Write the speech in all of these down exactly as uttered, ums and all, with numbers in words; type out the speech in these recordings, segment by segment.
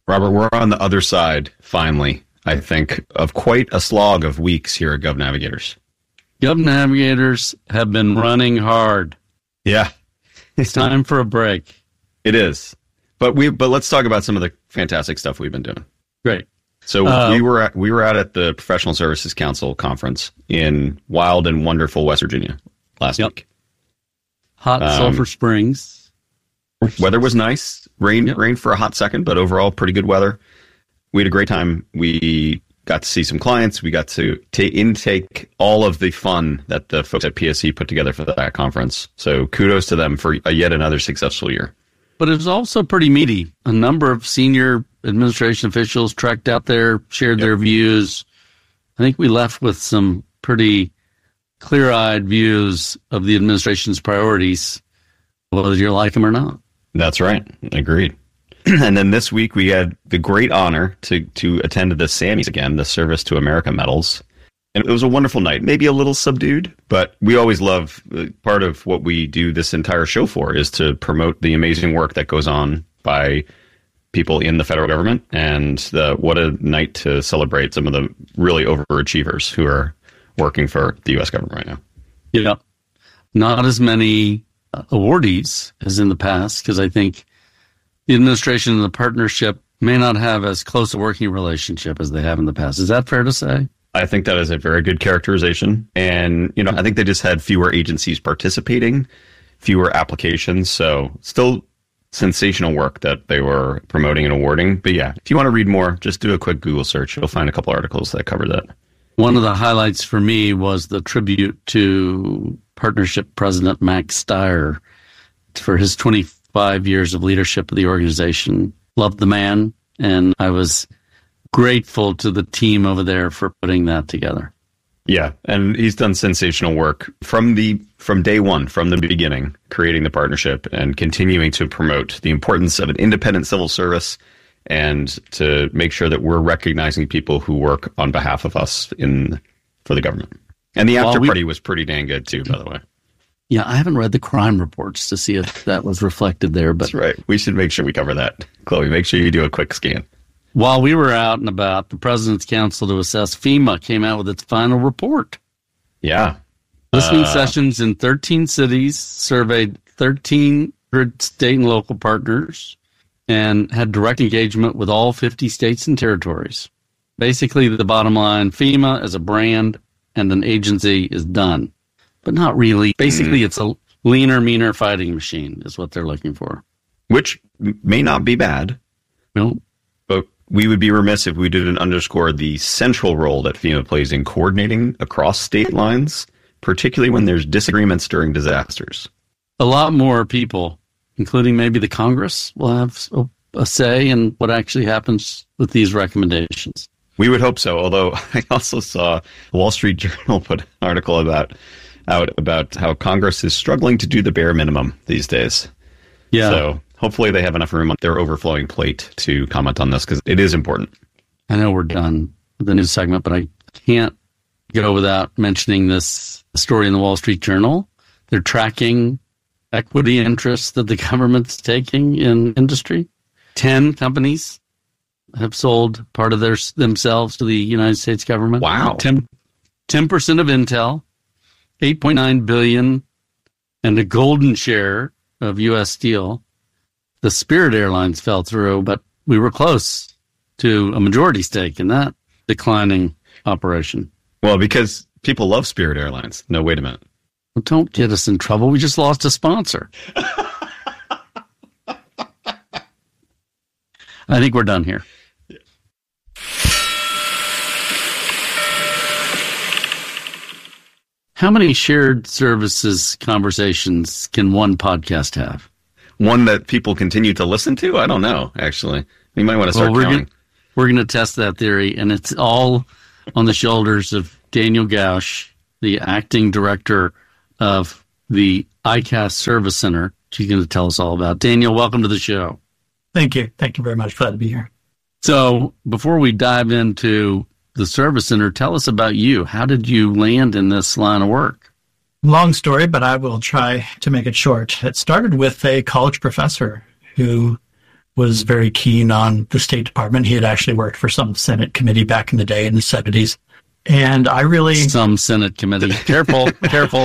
Robert, we're on the other side, finally, I think, of quite a slog of weeks here at GovNavigators. GovNavigators have been running hard. Yeah. It's time for a break. It is. But we but let's talk about some of the fantastic stuff we've been doing. Great. So uh, we were at, we were out at the Professional Services Council conference in wild and wonderful West Virginia last yep. week. Hot um, Sulphur Springs. Weather was nice. Rain yep. rained for a hot second, but overall pretty good weather. We had a great time. We got to see some clients. We got to t- intake all of the fun that the folks at P S C put together for that conference. So kudos to them for a yet another successful year. But it was also pretty meaty. A number of senior administration officials trekked out there, shared yep. their views. I think we left with some pretty clear-eyed views of the administration's priorities, whether you like them or not. That's right. Agreed. And then this week we had the great honor to to attend the SAMMys again, the Service to America medals. And it was a wonderful night, maybe a little subdued, but we always love, part of what we do this entire show for is to promote the amazing work that goes on by people in the federal government. And the, what a night to celebrate some of the really overachievers who are working for the U S government right now. Yeah. Not as many awardees as in the past, because I think the administration and the partnership may not have as close a working relationship as they have in the past. Is that fair to say? I think that is a very good characterization. And, you know, I think they just had fewer agencies participating, fewer applications. So still sensational work that they were promoting and awarding. But yeah, if you want to read more, just do a quick Google search. You'll find a couple articles that cover that. One of the highlights for me was the tribute to partnership president Max Stier for his twenty-five years of leadership of the organization. Loved the man, and I was grateful to the team over there for putting that together. Yeah, and he's done sensational work from the from day one, from the beginning, creating the partnership and continuing to promote the importance of an independent civil service and to make sure that we're recognizing people who work on behalf of us in for the government. And the after well, we, party was pretty dang good too, by the way. Yeah, I haven't read the crime reports to see if that was reflected there. But that's right. We should make sure we cover that. Chloe, make sure you do a quick scan. While we were out and about, the President's Council to Assess FEMA came out with its final report. Yeah. Listening uh, sessions in thirteen cities, surveyed thirteen hundred state and local partners, and had direct engagement with all fifty states and territories. Basically, the bottom line, FEMA as a brand and an agency is done. But not really. Basically, mm. it's a leaner, meaner fighting machine is what they're looking for. Which may not be bad. Well, but we would be remiss if we didn't underscore the central role that FEMA plays in coordinating across state lines, particularly when there's disagreements during disasters. A lot more people, including maybe the Congress, will have a say in what actually happens with these recommendations. We would hope so, although I also saw the Wall Street Journal put an article about out about how Congress is struggling to do the bare minimum these days. Yeah. So hopefully they have enough room on their overflowing plate to comment on this, because it is important. I know we're done with the news segment, but I can't go without mentioning this story in the Wall Street Journal. They're tracking equity interests that the government's taking in industry. Ten companies have sold part of their themselves to the United States government. Wow. ten percent of Intel, eight point nine billion dollars, and a golden share of U S Steel. The Spirit Airlines fell through, but we were close to a majority stake in that declining operation. Well, because people love Spirit Airlines. No, wait a minute. Well, don't get us in trouble. We just lost a sponsor. I think we're done here. How many shared services conversations can one podcast have? One that people continue to listen to? I don't know, actually. You might want to start well, we're counting. Gonna, we're going to test that theory, and it's all on the shoulders of Daniel Gausch, the acting director of the I C A S Service Center. She's going to tell us all about. Daniel, welcome to the show. Thank you. Thank you very much. Glad to be here. So before we dive into the Service Center, tell us about you. How did you land in this line of work? Long story, but I will try to make it short. It started with a college professor who was very keen on the State Department. He had actually worked for some Senate committee back in the day in the seventies. And I really... Some Senate committee. Careful, careful.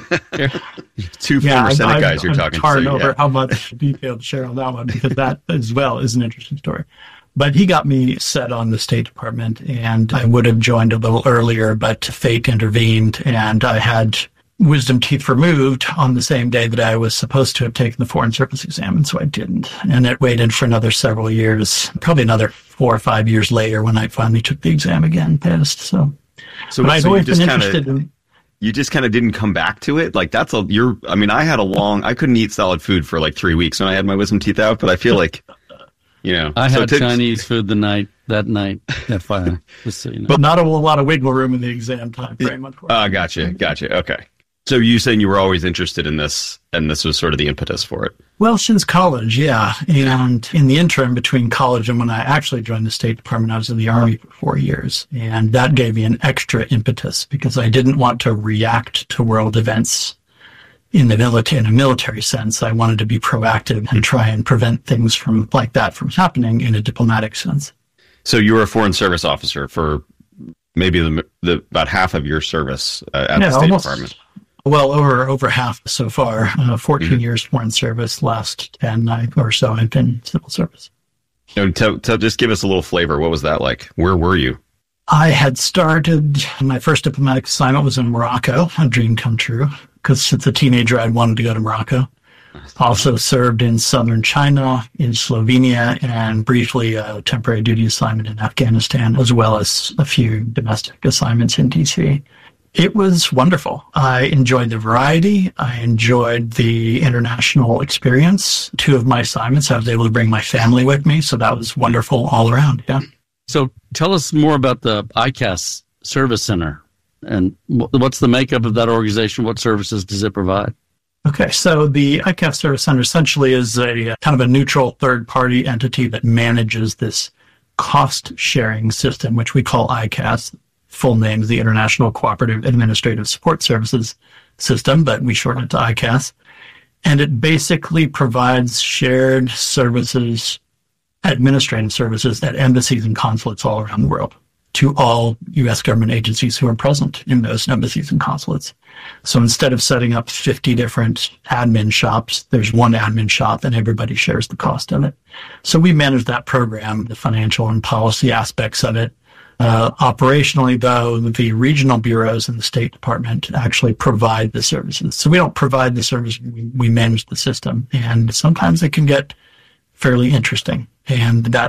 Two yeah, former I, Senate I, guys you're I'm talking tarring to. over Yeah. how much detail to share on that one, because that as well is an interesting story. But he got me set on the State Department, and I would have joined a little earlier, but fate intervened, and I had wisdom teeth removed on the same day that I was supposed to have taken the Foreign Service exam, and so I didn't. And it waited for another several years, probably another four or five years later when I finally took the exam again, passed. So, So, but I've so you always been just interested kinda, in... you just kind of didn't come back to it. Like that's a, you're, I mean, I had a long, I couldn't eat solid food for like three weeks when I had my wisdom teeth out, but I feel like, you know, I so had to- Chinese food the night, that night, F Y I, just so you know. But not a lot of wiggle room in the exam time frame, unfortunately. Ah, gotcha, gotcha. Okay. So you saying you were always interested in this, and this was sort of the impetus for it. Well, since college, yeah. And in the interim between college and when I actually joined the State Department, I was in the Army for four years. And that gave me an extra impetus because I didn't want to react to world events in the military, in a military sense. I wanted to be proactive and try and prevent things from like that from happening in a diplomatic sense. So you were a Foreign Service officer for maybe the, the about half of your service uh, at Yeah, the State almost. Department. Well, over over half so far. Uh, fourteen Mhm. years foreign service, last ten I- or so I've been civil service. You know, tell, tell, just give us a little flavor. What was that like? Where were you? I had started, my first diplomatic assignment was in Morocco, a dream come true, because since a teenager I'd wanted to go to Morocco. Also served in southern China, in Slovenia, and briefly a temporary duty assignment in Afghanistan, as well as a few domestic assignments in D C. It was wonderful. I enjoyed the variety. I enjoyed the international experience. Two of my assignments, I was able to bring my family with me, so that was wonderful all around, yeah. So tell us more about the I C A S Service Center and wh- what's the makeup of that organization? What services does it provide? Okay, so the I C A S Service Center essentially is a uh, kind of a neutral third-party entity that manages this cost-sharing system, which we call I C A S. Full name is the International Cooperative Administrative Support Services System, but we shorten it to I C A S. And it basically provides shared services, administrative services at embassies and consulates all around the world to all U S government agencies who are present in those embassies and consulates. So instead of setting up fifty different admin shops, there's one admin shop and everybody shares the cost of it. So we manage that program, the financial and policy aspects of it. Uh, operationally, though, the regional bureaus in the State Department actually provide the services. So we don't provide the service, we, we manage the system. And sometimes it can get fairly interesting. And that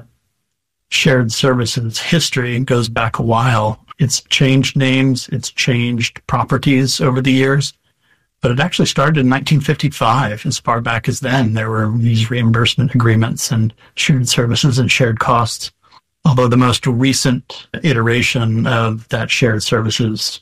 shared services history goes back a while. It's changed names, it's changed properties over the years. But it actually started in nineteen fifty-five. As far back as then, there were these reimbursement agreements and shared services and shared costs. Although the most recent iteration of that shared services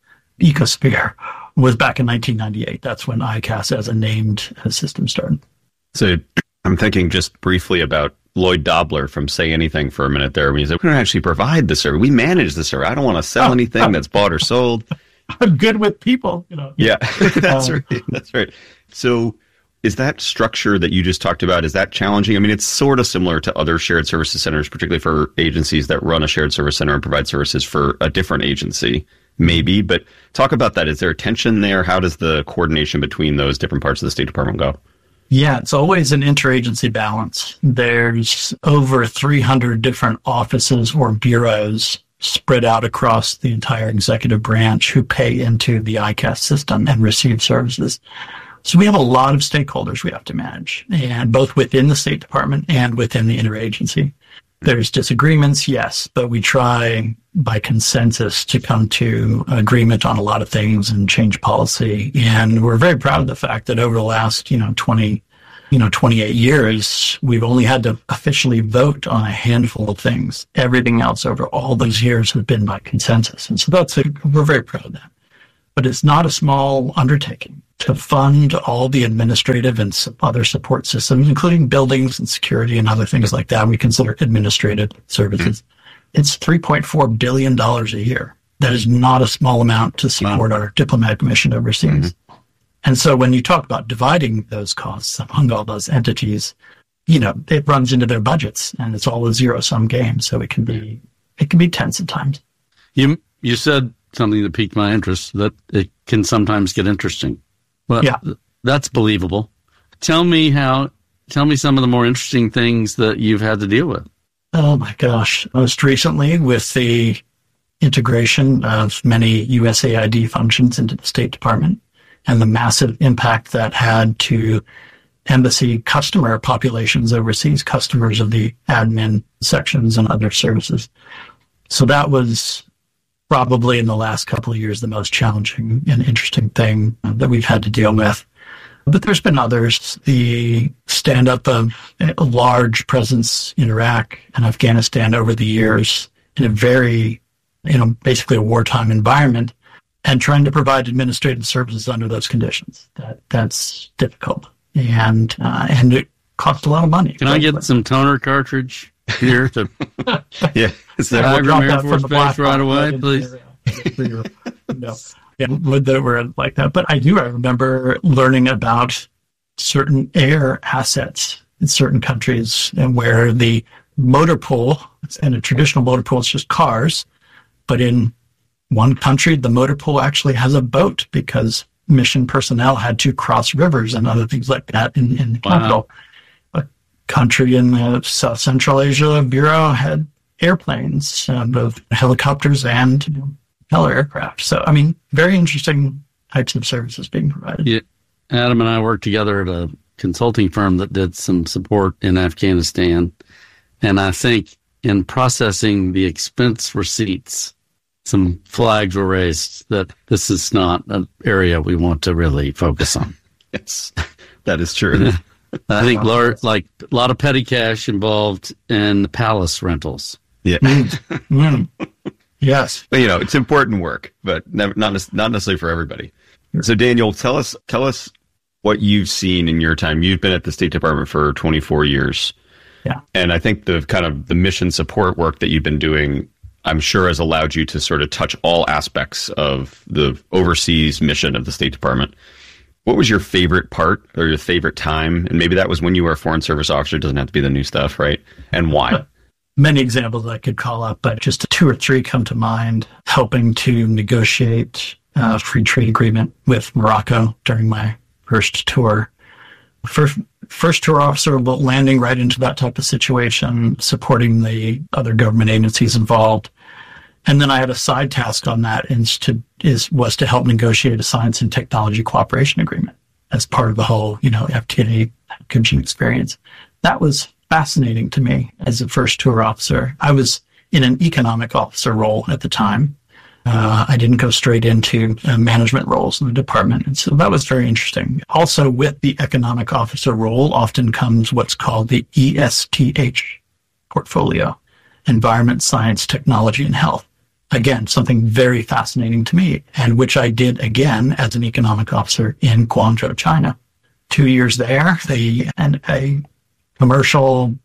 ecosphere was back in nineteen ninety-eight. That's when I C A S as a named system started. So I'm thinking just briefly about Lloyd Dobler from Say Anything for a minute there. When he said, we don't actually provide the service. We manage the service. I don't want to sell anything that's bought or sold. I'm good with people, you know. Yeah, that's Um, right. That's right. So is that structure that you just talked about, is that challenging? I mean, it's sort of similar to other shared services centers, particularly for agencies that run a shared service center and provide services for a different agency, maybe. But talk about that. Is there tension there? How does the coordination between those different parts of the State Department go? Yeah, it's always an interagency balance. There's over three hundred different offices or bureaus spread out across the entire executive branch who pay into the I C A S system and receive services. So we have a lot of stakeholders we have to manage, and both within the State Department and within the interagency. There's disagreements, yes, but we try by consensus to come to agreement on a lot of things and change policy. And we're very proud of the fact that over the last, you know, twenty, you know, twenty-eight years, we've only had to officially vote on a handful of things. Everything else over all those years has been by consensus. And so that's a, we're very proud of that. But it's not a small undertaking to fund all the administrative and other support systems, including buildings and security and other things like that we consider administrative services. Mm-hmm. It's three point four billion dollars a year. That is not a small amount to support wow. our diplomatic mission overseas. Mm-hmm. And so when you talk about dividing those costs among all those entities, you know, it runs into their budgets, and it's all a zero sum game. So it can be it can be tense at times. You you said something that piqued my interest, that it can sometimes get interesting. Well, yeah, that's believable. Tell me how. Tell me some of the more interesting things that you've had to deal with. Oh my gosh! Most recently, with the integration of many U S A I D functions into the State Department, and the massive impact that had to embassy customer populations overseas, customers of the admin sections and other services. So that was probably in the last couple of years the most challenging and interesting thing that we've had to deal with. But there's been others. The stand-up of a large presence in Iraq and Afghanistan over the years in a very, you know, basically a wartime environment, and trying to provide administrative services under those conditions. That that's difficult. And uh, and it costs a lot of money. Can I get some toner cartridge here to yeah, is there Bagram Air Force Base right away, please? No, yeah, that were like that. But I do. I remember learning about certain air assets in certain countries, and where the motor pool, and a traditional motor pool is just cars, but in one country the motor pool actually has a boat because mission personnel had to cross rivers and other things like that in, in the Wow. capital. A country in the South Central Asia bureau had airplanes, uh, both helicopters and you know, heli aircraft. So, I mean, very interesting types of services being provided. Yeah. Adam and I worked together at a consulting firm that did some support in Afghanistan. And I think in processing the expense receipts, some flags were raised that this is not an area we want to really focus on. Yes, that is true. I think lar- like a lot of petty cash involved in palace rentals. Yeah. Mm. Yes. But, you know, it's important work, but never, not nec- not necessarily for everybody. So, Daniel, tell us tell us what you've seen in your time. You've been at the State Department for twenty-four years. Yeah. And I think the kind of the mission support work that you've been doing, I'm sure, has allowed you to sort of touch all aspects of the overseas mission of the State Department. What was your favorite part or your favorite time? And maybe that was when you were a Foreign Service officer. It doesn't have to be the new stuff, right? And why? Many examples I could call up, but just two or three come to mind. Helping to negotiate a free trade agreement with Morocco during my first tour. First, first tour officer, but landing right into that type of situation, supporting the other government agencies involved. And then I had a side task on that is to, is, was to help negotiate a science and technology cooperation agreement as part of the whole, you know, F T A coaching experience. That was fascinating to me as a first tour officer. I was in an economic officer role at the time. Uh, I didn't go straight into uh, management roles in the department. And so that was very interesting. Also, with the economic officer role often comes what's called the E S T H portfolio, Environment, Science, Technology, and Health. Again, something very fascinating to me, and which I did again as an economic officer in Guangzhou, China. Two years there, the, and a commercial,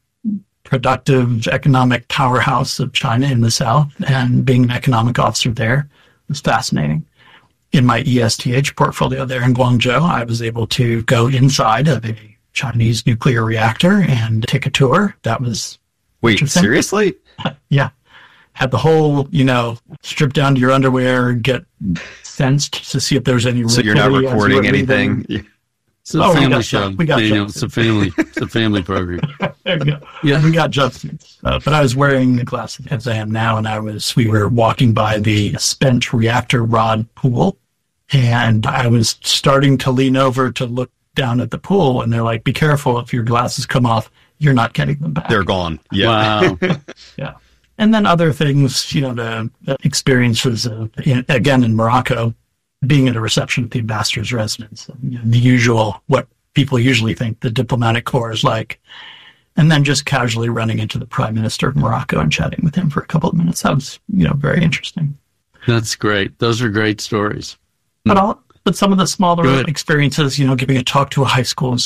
productive economic powerhouse of China in the south, and being an economic officer there was fascinating. In my E S T H portfolio there in Guangzhou, I was able to go inside of a Chinese nuclear reactor and take a tour. That was Wait, seriously? Yeah. Had the whole, you know, strip down to your underwear, get sensed to see if there's any. So you're not recording anything? Yeah. It's a Oh, we family got show. jump- we got Daniel. jump It's a family. It's a family program. There we go. Yeah. We got jumpsuits. Uh, but I was wearing the glasses as I am now, and I was, we were walking by the spent reactor rod pool, and I was starting to lean over to look down at the pool, and they're like, be careful, if your glasses come off, you're not getting them back. They're gone. Yeah. Wow. Yeah. And then other things, you know, the the experiences of, in, again, in Morocco, being at a reception at the ambassador's residence, you know, the usual, what people usually think the diplomatic corps is like, and then just casually running into the prime minister of Morocco and chatting with him for a couple of minutes. That was, you know, very interesting. That's great. Those are great stories. But all, but some of the Go smaller ahead. experiences, you know, giving a talk to a high school